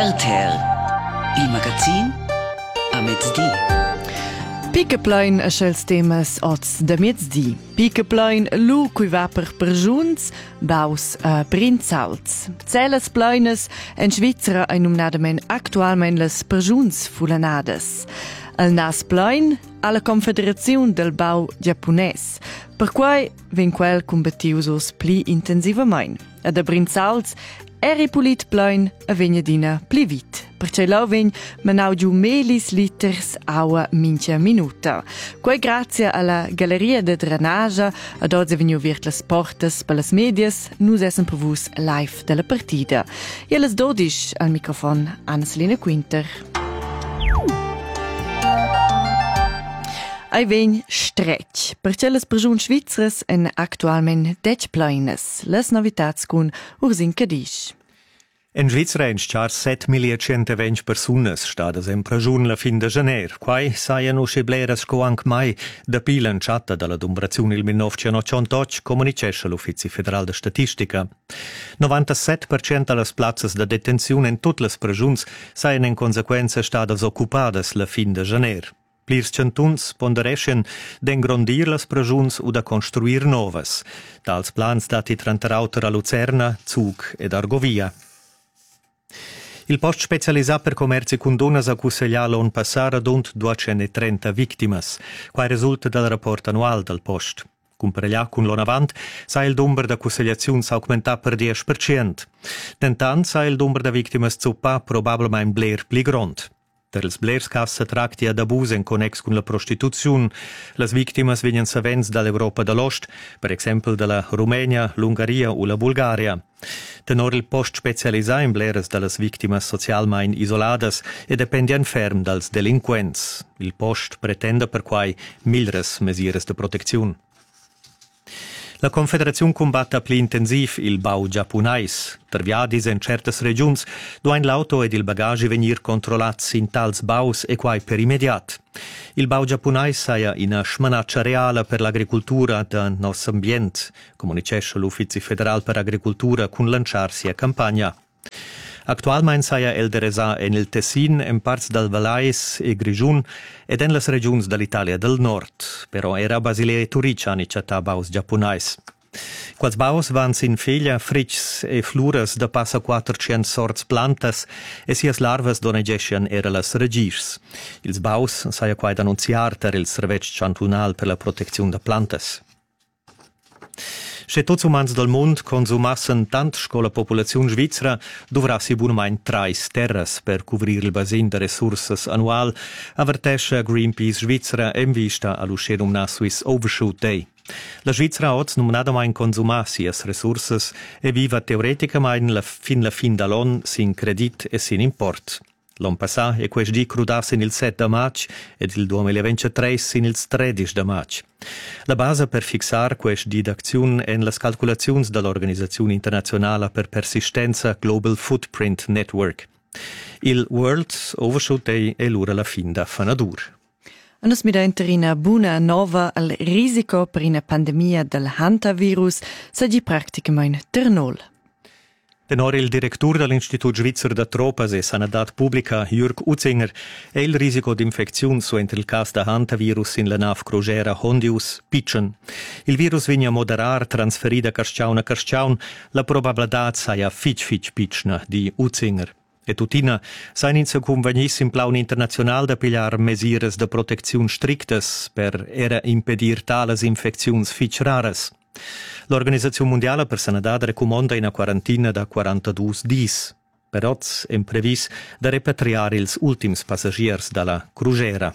RTR, il magazin a mezz'dì. Picaplein a schels temas oz da mezz'dì. Picaplein lu cui va per pergiuns, baus a Brinzalz. Celas pleinas en Svizra ein numnadamen actualmein las pergiuns fulanadas. El nas plein alla Confederaziun del Bau Giapponès, per quai ven quel combattius os pli intensivamein. Ad a Brinzalz eri pulit plein a vegnadina pli vit, perché lau vegn menau giu melis liters aua mincha minuta. Quai grazie alla Galleria de Drenaja, ad oggi vegnu virt las portas per las medias, nus essen per vus live della partida. E alles 12 al microfon Anna-Selina Quinter. Ai vegn stretch, perché las pergiuns svizras en actualment dec pleinas. Las novitats cun Ursin Cadisch. En Svizra en char 7.120 personas stadas en pergiun la fin de janer. Quai saien usce bleras sco anc mai da pila chatta dalla dumbrazione il 1988, comunicesce l'Uffizi Federal de Statistica. 97% allas plazzas de detenzione en tut las pergiuns saien en consequenza stadas occupadas la fin de janer. Plirs centuns pondereschen d'engrondir las pergiuns o da construir novas. Tals plans dati tranterauter a Luzerna, Zug ed Argovia. Il post specialisat per commerci cun donas a Cusseglià l'on passara d'unt 230 victimas, quai resulta dal rapport annual del post. Cumpreglià cun l'on avant, sa il number da cussegliaziuns augmentà per 10%. Dentant sa il number da victimas zuppa probabilmein bler pli grond. Der els blers cassa tracti ad abus en connex con la prostituziun. Las victimas vegnan savens dall'Europa dall'Ost, per exempel dalla Rumenia, l'Ungaria o la Bulgaria. Tenor il post specialisà in bleras dallas victimas socialmein isoladas e dependian ferm dals delinquents. Il post pretenda per quai milres mesires de proteziun. La Confederaziun combatta pli intensiv il bau giapponais. Der viadis en certas regions duain l'auto ed il bagagi venir controllats in tals baus e quai per immediat. Il bau giapponais saia ina schmanaccia reala per l'agricultura da nos ambient, comunicesce l'Uffizi Federal per Agricultura cun lanciarsi a campagna. Actualmein saia el deresà en il Tessin, en parts del Valais e Grigiun ed en las regions dall'Italia del Nord, però era Basilea e Turic ani chatta baus giapponais. Quals baus van sin feglia, frics e flures da passa 400 sorts plantas e sias larvas donegescian era las regirs. Ils baus saia quai d'annunziar ter il servec cantunal per la protezione da plantas. Se tots umans del mund consumassen tant sco la populaziun svizra, dovrassi bunamain 3 terras per cuvrir il basin de resurses annual, avertesce Greenpeace Svizra en vista all'uscerum na Swiss Overshoot Day. La Svizra oz numnadamein consumar sias resurses e viva teoreticamain fin dall'on sin credit e sin import. L'on passà e questi crudas in il 7 de maig ed il 2023 in il 13 de maig. La base per fixar questi d'acziun en las calculaziuns dall'Organizzazione Internazionale per Persistenza Global Footprint Network. Il World Overshoot Day è l'ura la fin da fanadur. Anos mi da interina buna nova al risico per una pandemia del hantavirus sagi practicamein ternol. Tenor il direttur dall'Institut Svizzer da Tropas e Sanadat Publica, Jürg Utzinger, è il risico d'infecziun suenter il cas da hantavirus in la nav crugera Hondius pitchen. Il virus vigna moderar transferida carschaun a carschaun, la probabilitat saia fitch pitchna, di Utzinger. E tutina sain in convenis in plaun international da pigliar mesires de proteziun strictes per era impedir tales infecziuns fitch raras. L'Organizzazione Mondiale per Sanidad recomanda una quarantina da 42 dis. Però è previs da repatriare ils ultims passagiers dalla crugera.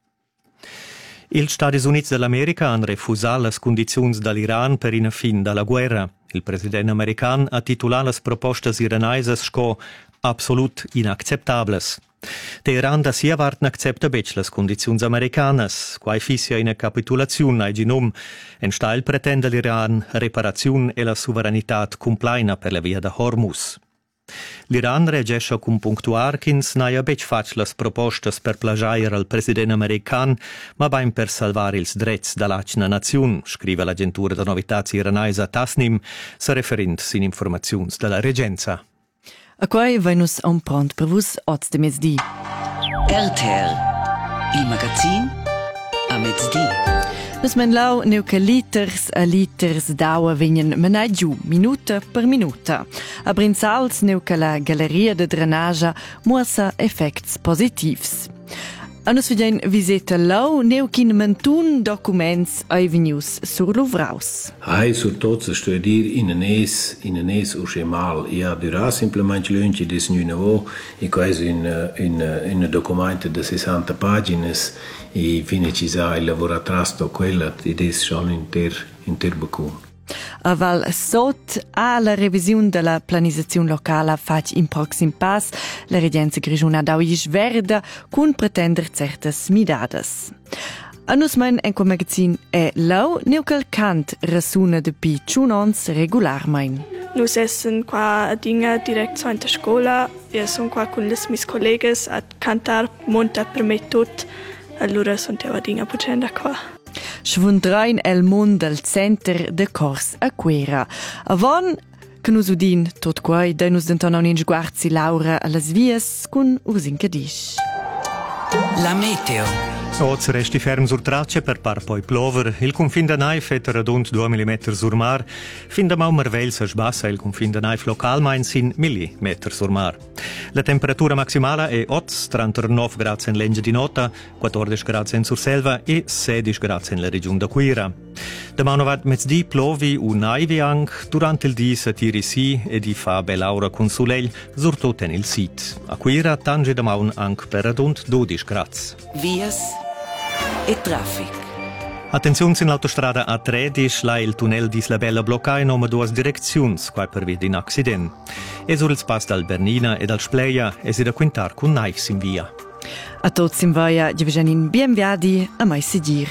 Ils Stati Uniti dell'America han refusat las condiziuns dall'Iran per una fin dalla guerra. Il presidente american ha titulat las propostas iranaises sco absolut inacceptables. Teheran da sia varten accepta bec las condiziuns americanas, quai fissia ina capitulaziun ai ginum, en stail pretende l'Iran reparaziun e la sovranitat complaina per la via da Hormuz. L'Iran reagesce cum punctuar ch'ins naia bec fac las propostas per plagiair al president american, ma bain per salvar ils drets dall'acna naziun, scrive l'agentura da novitats iranaisa Tasnim, se referint sin informaziuns dalla regenza. A quai venus un pront per vus oz de mezzdi. RTL, il magazin a mezzdi. Nus men lau neu che liters a liters d'aua vegnan menai giù, minuta per minuta. A Brinzals neu che la galleria de drenaja muossa effects positivs. A nus vedien visita lau neu kin mentun documents ai vegnius sur l'uvraus. Hai sur tots a studir in enes o schemal. Ja, dura simplement lunch des nuovo e quasi in documento de 60 pagines e fine ci sa il lavoratrasto quella ed es schon inter bacun. A Val Sot a la revisiun de la planizaziun locala fac in proxim pas la Regenza Grigiuna d'Auisch Verda cun pretender certas midades. A nus mein en quo magazin e lau neu quel cant rasuna de pi ciunons regularmein. Nus essen qua a dinga direct so in der scola, e son qua con les mis colleges a cantar monta per me tot, allora son teo a dinga pucenda qua. Schwundrain el mund del center de Cors a Quera. Avon che nus udin tot quai, da nus denton un sguarzi Laura a las vias cun ursin cadis. La meteo. Oz resti ferm sur tracce per par poi plover. Il confin da naif et radund 2 mm sur mar. Fin da mau merveil sa sbassa il confin da naif local main sin millimeter sur mar. La temperatura maximala è 39 gradi in Lengia di Nota, 14 gradi in Surselva e 16 gradi in la regione da Quira. Da mau novat mezzdi plovi u naivi anc, durante il di sa tiri si e di fa bell'aura con soleil, surtot en il sit. A Quira tange da mau anc per radund 12 gradi. Vias e traffic. Attenzione in l'autostrada A13, là il tunnel di Slabella blocca in nome duas direziuns, qua per via di un accident. E sur il spas dal Bernina e dal Spleia e si da quintar con naifs in via. A tots in vaia, in bienviadi a mai seguir.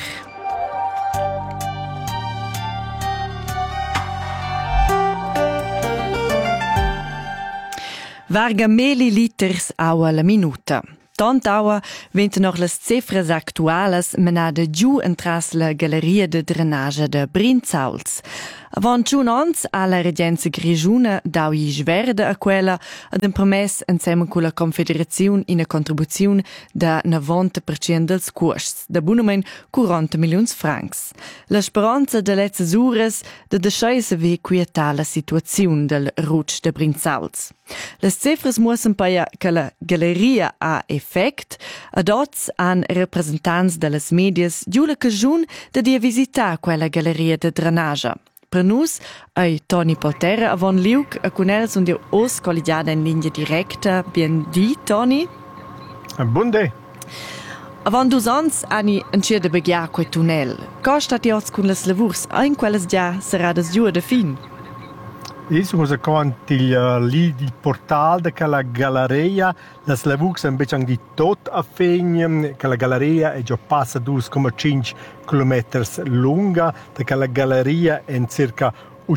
Varga milliliters aua la minuta. Tant aua venten noch las cifras actualas menada giù entras la galleria de drenaja de Brinzals. Avant giunons alla Regenza Grigiuna d'Auisch Verda a quella ad un promess insieme con la Confederazione in a contribuzione da 90% dels costs, da bunamen 40 milions francs. La speranza de letzes ures de deixar-se ver quietar la situazione del Rutsch de Brinzals. Las cifras muossen paia che la galleria ha effect, ad oz han representants de las medias giù la cagiun da dia visitar quella galleria de drenaja. Per nus, ai Toni Polterra avon liug a cunels und io os collegiada in linea directa. Bien di, Toni? Bunde. Avon 2 ans ani encier de begiar quei tunnel. Co stat ioz cun las lavurs? Ein quelles gia sarà das giù de fin? Isso cosa conti lì il portal de quella galleria, las lavurs un becang di tot a fegn, che la galleria è già passa 2,5 km lunga, de quella galleria è circa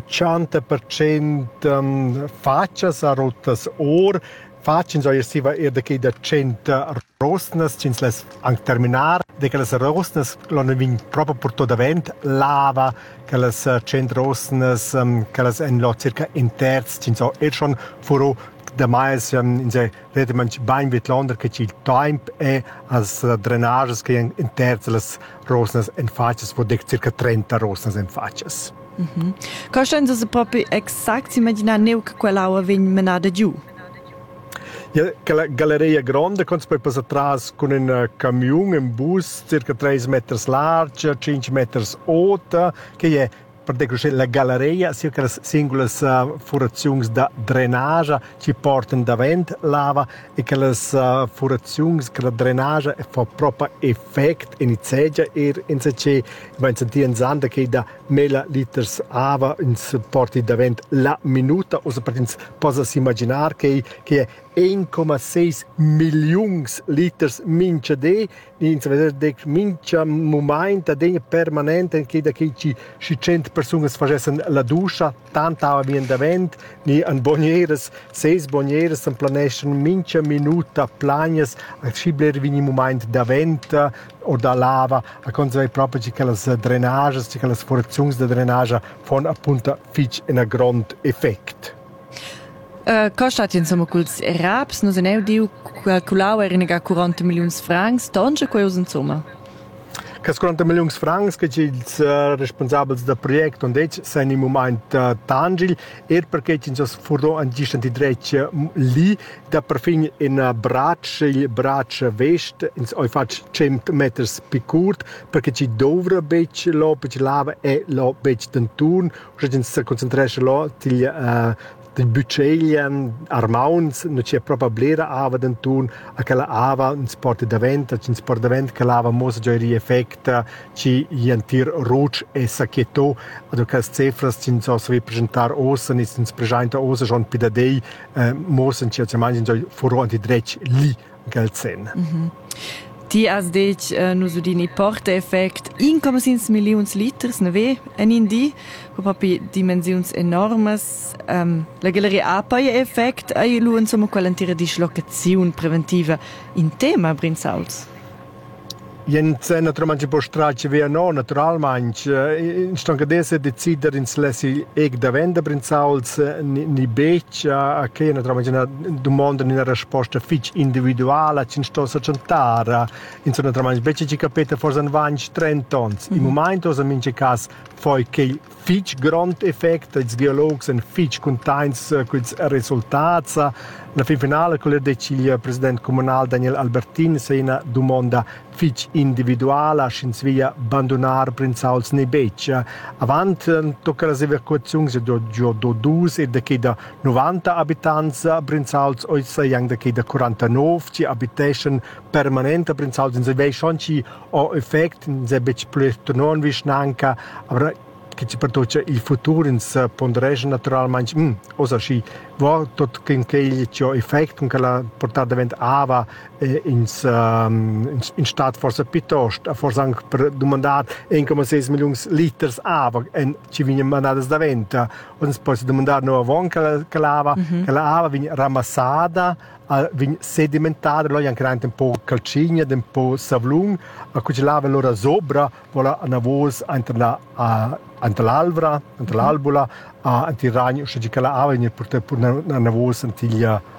80% faccias a rotas or, faccias so ersiva da che da 100 rosnas, cins les ang terminar, de che les rosnas l'hanno vin proprio per tot davent lava, che les 100 rosnas, che les en lo circa in terz, cins so schon foro da mais in se rede man bain vet lander che il temp è as drenages che in terz les rosnas en faccias vo de circa 30 rosnas en faccias. Costa se proprio exact immaginar neu che quell'aua vegn menada giù? Ja, la galleria grande, quando poi passa atrás con un camion, un bus, circa 3 metri largo, 5 metri alto, che è per decrescere la galleria, sia che le singole forazioni da drenaggio ci portano davanti lava e che le forazioni che la drenaggio fa proprio effetto in seggia e in se va in sentire in zanda che da 1000 litri ava in porti davanti la minuta o se possa immaginare che è 1,6 milioni litri mince de in mince momento de permanente che da che ci 100 persone facessero la doccia tanta ava vien davanti ni an bonnieres 6 bonnieres an planeschen mince minuta plagnes a scibler vini moment davanti o da lava a conseguire proprio che le drenages che le forazioni da drenaggio fanno appunto fitch in a grand effect. Costat insomma culs raps, nos en eu diu calculau era 40 milions francs, tonge quei us insomma. Cas 40 milions francs che ils responsabels del project und jetzt sind im Moment tangil perché ci sono fordo an distanti drech lì da per fin in braccia vest ins oi fac 100 meters picurt perché ci dovra bec lo bec lava e lo bec dentun o ci si concentrare lo di buccelien armauns non c'è proprio blera ava dentun a quella ava in sport davent che lava mosa gioi effect ci ientir roch e saccheto ad che cifras ci so representar osen ist ins presenta osa schon pidadei mosen ci mangen gioi foro anti drech li gelzen. Ti has dec nusudini porta effect 1,6 milions liters neve en indi proprio dimensions enormes la galleria ha poi effect ai lu insomma quell'antira dislocazione preventiva in tema Brinzauls. Jens naturalmente può stracci via no naturalmente in stanca desse decider in slesi eg da venda Brinzauls ni bec che naturalmente una domanda in una risposta fitch individuale ci sto a cantare in so naturalmente bec ci capite forse un 20-30 ans in momento so mince cas poi che fitch grand effect ils geologs en fitch contains quels risultats la fin finale con il presidente comunale Daniel Albertin se una domanda fitch individuale scins via abbandonar Brinzauls ne bec avant tocca las evacuazioni do dus e da che da 90 abitanti Brinzauls oi sei yang da che da 49 ci habitation permanente Brinzauls in se vei schon ci o effect in se bec plus non visnanca aber che ci pertoce il futuro in ponderation naturalmente osa si va tot che ci effect con la portata davent ava in stat forse piuttosto forse anche per domandare 1,6 milions liters ava e ci viene mandadas davent und poi si domandare no avon che la ava viene ramassata viene sedimentata lo anche un po' calcigna un po' savlung a cui lava allora sopra vola una voce ante l'albula, ante il ragno, che la ava, per una voce ante